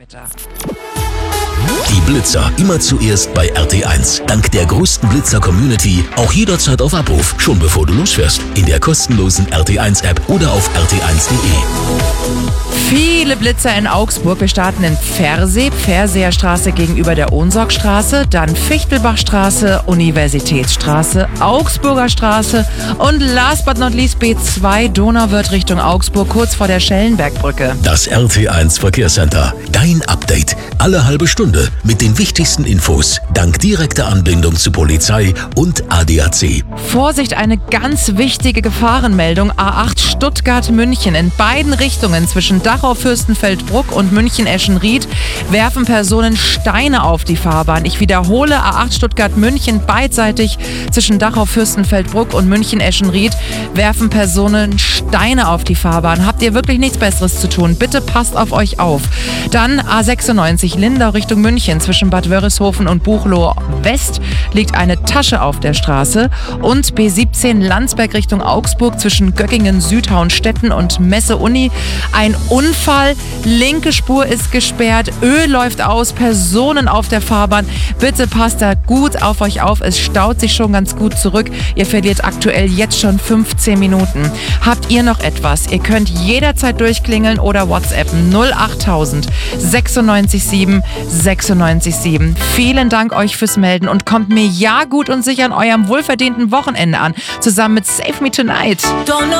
weiter. Die Blitzer immer zuerst bei RT1. Dank der größten Blitzer-Community auch jederzeit auf Abruf, schon bevor du losfährst. In der kostenlosen RT1-App oder auf rt1.de. Viele Blitzer in Augsburg. Wir starten in Pfersee, Pferseer Straße gegenüber der Ohnsorgstraße, dann Fichtelbachstraße, Universitätsstraße, Augsburger Straße und last but not least B2 Donauwörth Richtung Augsburg, kurz vor der Schellenbergbrücke. Das RT1 Verkehrscenter. Dein Update. Alle halbe Stunde mit den wichtigsten Infos. Dank direkter Anbindung zu Polizei und ADAC. Vorsicht, eine ganz wichtige Gefahrenmeldung. A8 Stuttgart-München. In beiden Richtungen zwischen Dachau-Fürstenfeldbruck und München-Eschenried werfen Personen Steine auf die Fahrbahn. Ich wiederhole, A8 Stuttgart-München, beidseitig zwischen Dachau-Fürstenfeldbruck und München-Eschenried werfen Personen Steine auf die Fahrbahn. Habt ihr wirklich nichts Besseres zu tun? Bitte passt auf euch auf. Dann A96 Lindau Richtung München. Zwischen Bad Wörishofen und Buchloe West liegt eine Tasche auf der Straße. Und B17 Landsberg Richtung Augsburg zwischen Göckingen, Südhauenstetten und Messe-Uni. Ein Unfall, linke Spur ist gesperrt, Öl läuft aus, Personen auf der Fahrbahn. Bitte passt da gut auf euch auf, es staut sich schon ganz gut zurück. Ihr verliert aktuell jetzt schon 15 Minuten. Habt ihr noch etwas? Ihr könnt jederzeit durchklingeln oder WhatsAppen 08000 96 7 96 7. Vielen Dank euch fürs Melden und kommt mir ja gut und sicher an eurem wohlverdienten Wochenende an, zusammen mit Save Me Tonight.